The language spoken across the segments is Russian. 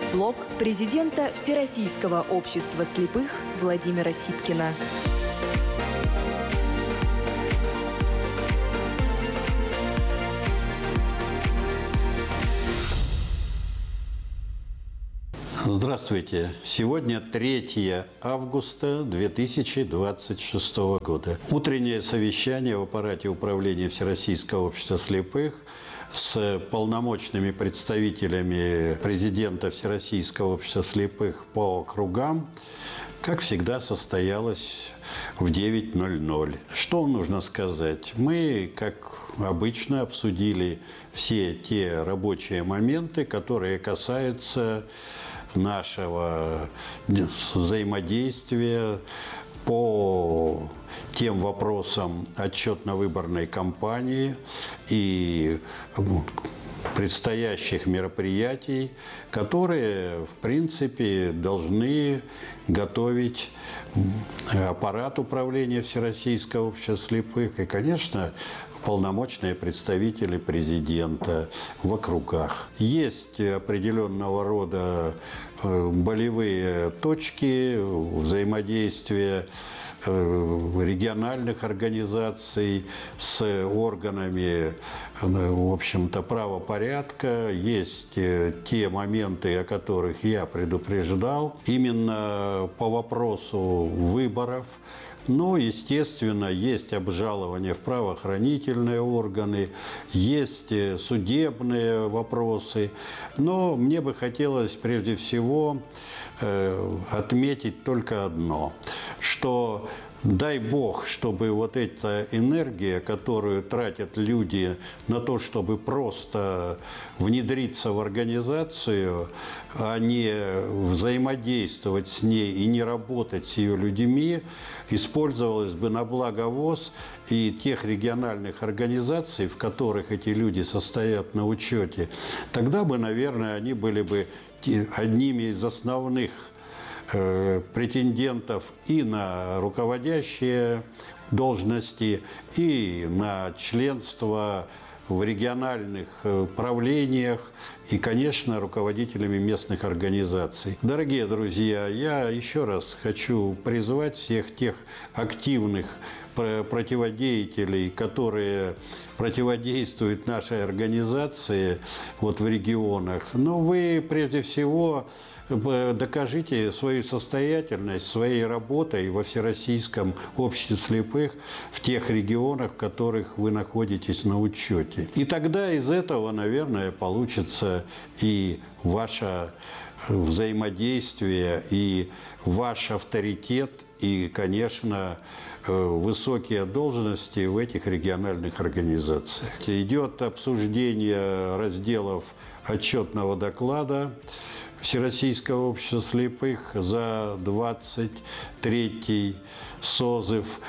Блог президента Всероссийского общества слепых Владимира Сипкина. Здравствуйте! Сегодня 3 августа 2026 года. Утреннее совещание в аппарате управления Всероссийского общества слепых с полномочными представителями президента Всероссийского общества слепых по округам, как всегда, состоялось в 9:00. Что нужно сказать? Мы, как обычно, обсудили все те рабочие моменты, которые касаются нашего взаимодействия по тем вопросам отчетно-выборной кампании и предстоящих мероприятий, которые, в принципе, должны готовить аппарат управления Всероссийского общества слепых и, конечно, полномочные представители президента в округах. Есть определенного рода болевые точки взаимодействия региональных организаций с органами, в общем-то, правопорядка. Есть те моменты, о которых я предупреждал, именно по вопросу выборов. Но, естественно, есть обжалования в правоохранительные органы, есть судебные вопросы. Но мне бы хотелось прежде всего отметить только одно, что дай Бог, чтобы вот эта энергия, которую тратят люди на то, чтобы просто внедриться в организацию, а не взаимодействовать с ней и не работать с ее людьми, использовалась бы на благо ВОС и тех региональных организаций, в которых эти люди состоят на учете. Тогда бы, наверное, они были бы одними из основных претендентов и на руководящие должности, и на членство в региональных правлениях и, конечно, руководителями местных организаций. Дорогие друзья, я еще раз хочу призвать всех тех активных противодеятелей, которые противодействуют нашей организации вот в регионах. Но вы, прежде всего, докажите свою состоятельность своей работой во Всероссийском обществе слепых в тех регионах, в которых вы находитесь на учете. И тогда из этого, наверное, получится и ваше взаимодействие, и ваш авторитет, и, конечно, высокие должности в этих региональных организациях. Идет обсуждение разделов отчетного доклада Всероссийского общества слепых за 23-й созыв.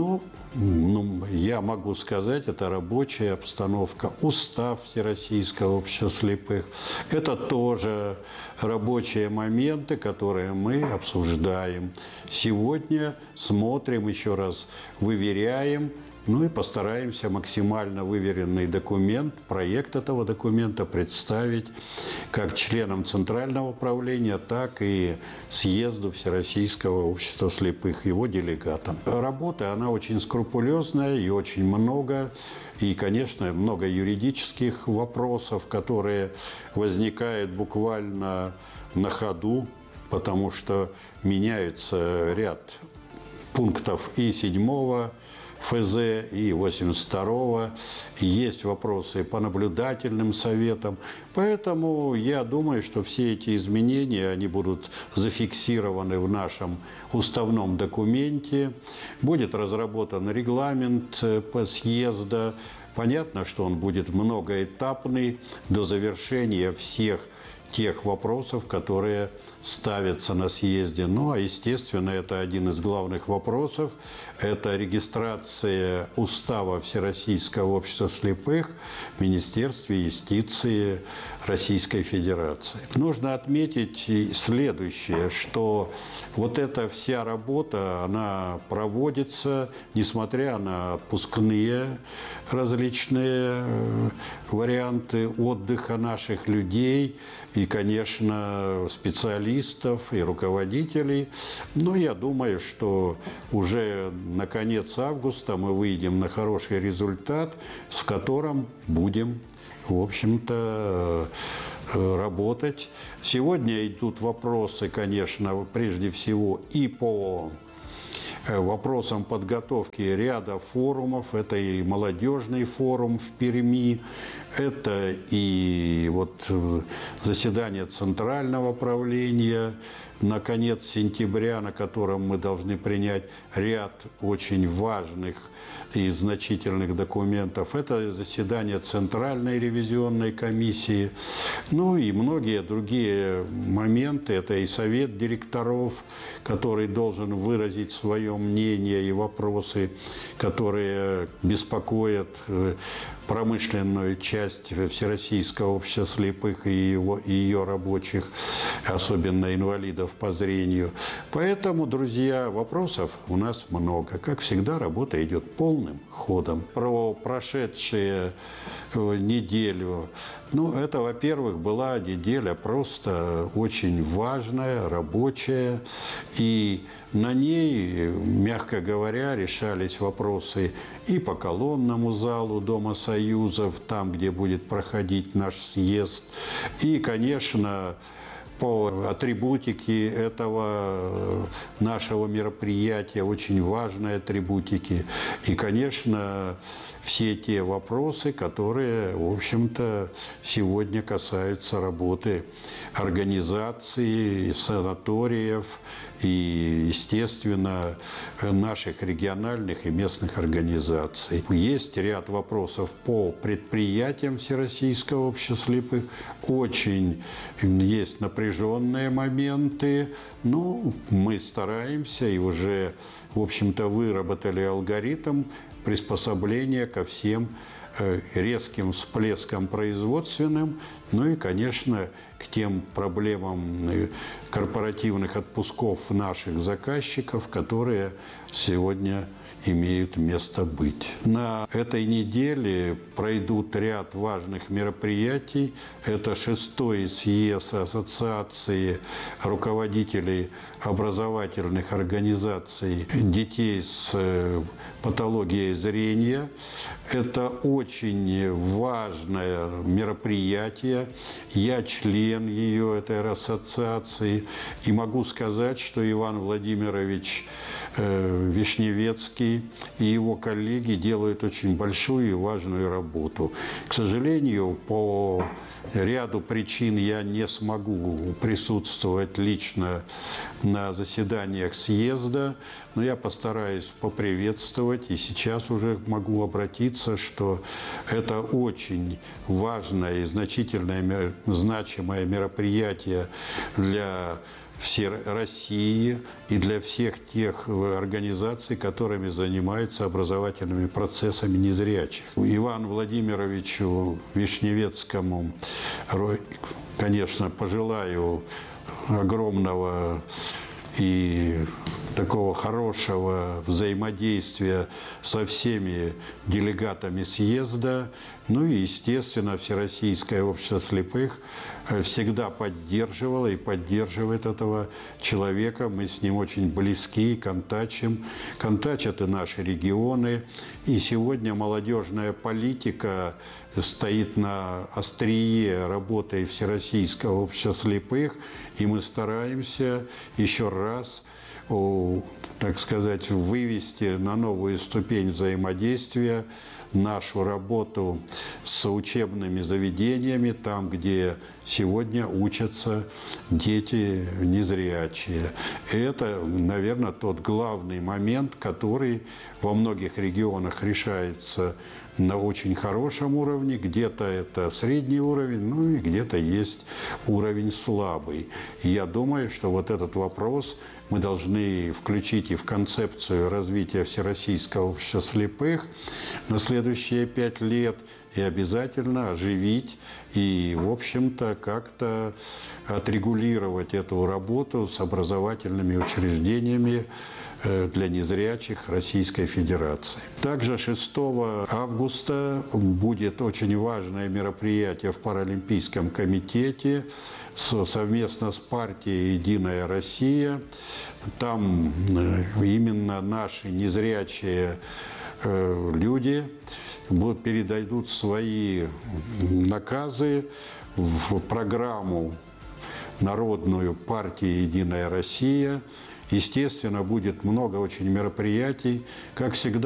Я могу сказать, это рабочая обстановка, устав Всероссийского общества слепых. Это тоже рабочие моменты, которые мы обсуждаем. Сегодня смотрим еще раз, выверяем, и постараемся максимально выверенный документ, проект этого документа представить как членам Центрального управления, так и съезду Всероссийского общества слепых, его делегатам. Работа, она очень скрупулезная и очень много. И, конечно, много юридических вопросов, которые возникают буквально на ходу, потому что меняется ряд пунктов и 7-го ФЗ, и 82-го. Есть вопросы по наблюдательным советам. Поэтому я думаю, что все эти изменения, они будут зафиксированы в нашем уставном документе. Будет разработан регламент по съезда. Понятно, что он будет многоэтапный до завершения всех тех вопросов, которые ставятся на съезде. Естественно, это один из главных вопросов. Это регистрация устава Всероссийского общества слепых в Министерстве юстиции Российской Федерации. Нужно отметить следующее, что вот эта вся работа, она проводится, несмотря на отпускные различные варианты отдыха наших людей. и, конечно, специалистов и руководителей. Но я думаю, что уже на конец августа мы выйдем на хороший результат, с которым будем, в общем-то, работать. Сегодня идут вопросы, конечно, прежде всего и по вопросам подготовки ряда форумов. Это и молодежный форум в Перми, это и вот заседание Центрального правления на конец сентября, на котором мы должны принять ряд очень важных и значительных документов. Это заседание Центральной ревизионной комиссии. Ну и многие другие моменты. Это и совет директоров, который должен выразить свое мнение и вопросы, которые беспокоят промышленную часть Всероссийского общества слепых и ее рабочих, особенно инвалидов по зрению. Поэтому, друзья, вопросов у нас много. Как всегда, работа идет полным ходом. Про прошедшие неделю. Ну, это, во-первых, была неделя просто очень важная, рабочая. И на ней, мягко говоря, решались вопросы и по колонному залу Дома Союзов, там, где будет проходить наш съезд, и, конечно, по атрибутике этого нашего мероприятия, очень важной атрибутики. И, конечно, все те вопросы, которые, в общем-то, сегодня касаются работы организаций, санаториев и, естественно, наших региональных и местных организаций. Есть ряд вопросов по предприятиям Всероссийского общества слепых. Очень есть напряженные моменты. Ну, мы стараемся и уже, в общем-то, выработали алгоритм приспособления ко всем резким всплескам производственным, ну и, конечно, к тем проблемам корпоративных отпусков наших заказчиков, которые сегодня имеют место быть. На этой неделе пройдут ряд важных мероприятий. Это 6-й съезд Ассоциации руководителей образовательных организаций детей с патологией зрения. Это очень важное мероприятие. Я член ее, этой ассоциации. И могу сказать, что Иван Владимирович Вишневецкий и его коллеги делают очень большую и важную работу. К сожалению, по ряду причин я не смогу присутствовать лично на заседаниях съезда, но я постараюсь поприветствовать, и сейчас уже могу обратиться, что это очень важное и значительное, значимое мероприятие для всей России и для всех тех организаций, которыми занимаются образовательными процессами незрячих. Ивану Владимировичу Вишневецкому, конечно, пожелаю огромного и такого хорошего взаимодействия со всеми делегатами съезда. Ну и, естественно, Всероссийское общество слепых всегда поддерживало и поддерживает этого человека. Мы с ним очень близки и контачим. Контачат и наши регионы. И сегодня молодежная политика стоит на острие работы Всероссийского общества слепых. И мы стараемся еще раз, так сказать, вывести на новую ступень взаимодействия нашу работу с учебными заведениями, там, где сегодня учатся дети незрячие. И это, наверное, тот главный момент, который во многих регионах решается на очень хорошем уровне, где-то это средний уровень, ну и где-то есть уровень слабый. И я думаю, что вот этот вопрос мы должны включить и в концепцию развития Всероссийского общества слепых на следующие 5 лет и обязательно оживить и, в общем-то, как-то отрегулировать эту работу с образовательными учреждениями для незрячих Российской Федерации. Также 6 августа будет очень важное мероприятие в Паралимпийском комитете совместно с партией «Единая Россия». Там именно наши незрячие люди передадут свои наказы в программу народную партии «Единая Россия». Естественно, будет много очень мероприятий. Как всегда,